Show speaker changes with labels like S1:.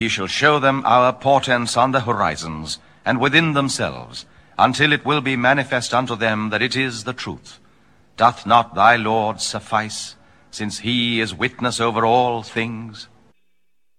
S1: He shall show them our portents on the horizons, and within themselves, until it will be manifest unto them that it is the truth. Doth not thy Lord suffice, since he is witness over all things?